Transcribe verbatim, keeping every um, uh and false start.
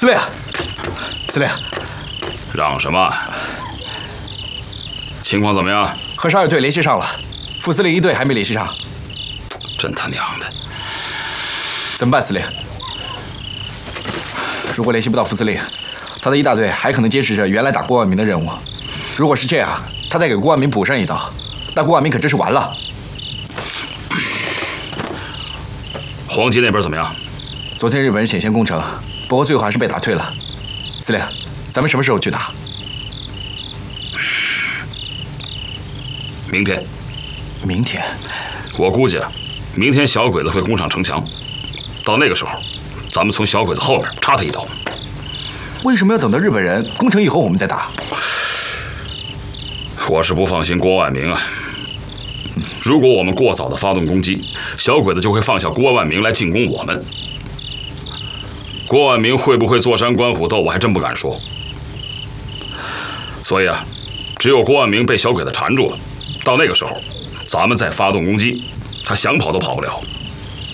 司令，司令， 让什么？情况怎么样？ 和沙尔队联系上了，副司令一队还没联系上。 真他娘的！ 怎么办，司令？如果联系不到副司令，他的一大队还可能坚持着原来打郭万明的任务。如果是这样，他再给郭万明补上一刀，那郭万明可真是完了。 黄吉那边怎么样？ 昨天日本人险些攻城，不过最后还是被打退了。司令，咱们什么时候去打？ 明天。 明天？ 我估计啊，明天小鬼子会攻上城墙，到那个时候，咱们从小鬼子后面插他一刀。 为什么要等到日本人攻城以后我们再打？ 我是不放心郭万明啊。如果我们过早的发动攻击，小鬼子就会放下郭万明来进攻我们。郭万明会不会坐山观虎斗，我还真不敢说。所以啊，只有郭万明被小鬼子缠住了，到那个时候，咱们再发动攻击，他想跑都跑不了。